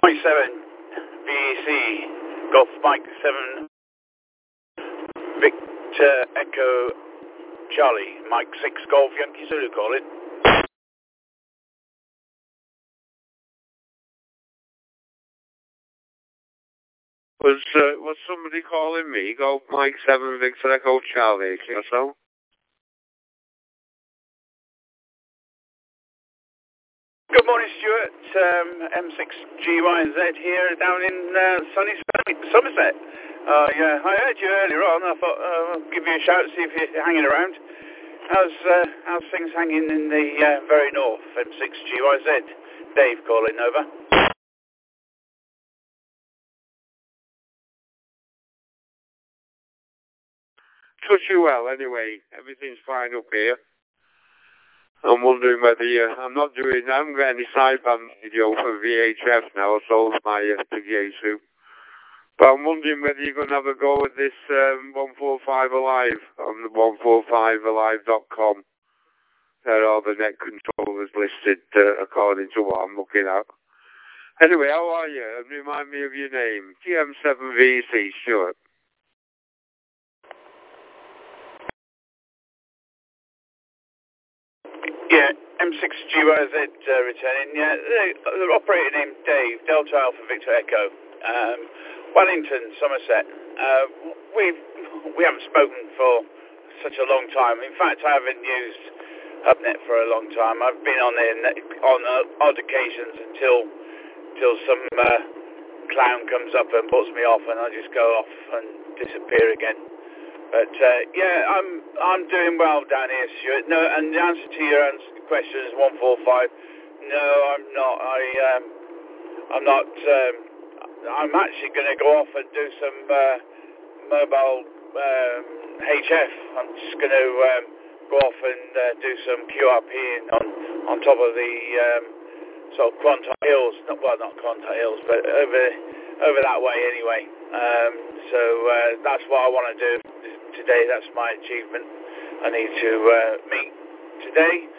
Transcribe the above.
Mike 7 VEC Golf Mike 7 Victor Echo Charlie Mike 6 Golf Yankee Zulu calling. Was somebody calling me? Golf Mike 7 Victor Echo Charlie or so? Good morning, Stuart. M6GYZ here down in sunny Somerset. Yeah, I heard you earlier on. I thought I'll give you a shout, see if you're hanging around. How's things hanging in the very north? M6GYZ. Dave calling over. Touchy well, anyway. Everything's fine up here. I'm wondering whether I'm not getting any sideband video for VHF now. I sold my PGA2. But I'm wondering whether you're going to have a go at this 145 Alive on the 145alive.com. There are the net controllers listed according to what I'm looking at. Anyway, how are you? And remind me of your name. TM7VC, Stuart. Yeah, M6GYZ returning. Yeah, the operator named Dave, Delta Alpha Victor Echo, Wellington, Somerset. We haven't spoken for such a long time. In fact, I haven't used HubNet for a long time. I've been on there on odd occasions until some clown comes up and puts me off, and I just go off and disappear again. But yeah, I'm doing well down here, Stuart. No, and the answer to your question is 145. No, I'm not. I'm not. I'm actually going to go off and do some mobile HF. I'm just going to go off and do some QRP on top of the sort of Quantai Hills. Not Quantai Hills, but over that way anyway. So that's what I want to do today. That's my achievement. I need to meet today